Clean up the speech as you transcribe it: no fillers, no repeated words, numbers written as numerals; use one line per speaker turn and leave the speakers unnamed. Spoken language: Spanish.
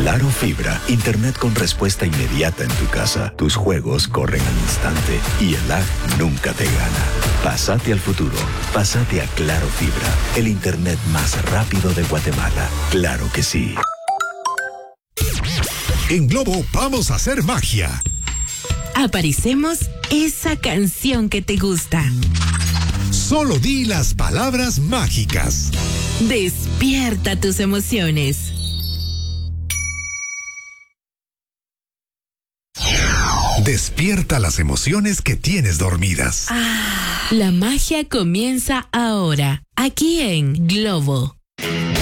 Claro Fibra, internet con respuesta inmediata en tu casa. Tus juegos corren al instante y el lag nunca te gana. Pásate al futuro. Pásate a Claro Fibra, el internet más rápido de Guatemala. Claro que sí.
En Globo vamos a hacer magia.
Aparecemos esa canción que te gusta.
Solo di las palabras mágicas.
Despierta tus emociones.
Despierta las emociones que tienes dormidas.
La magia comienza ahora, aquí en Globo.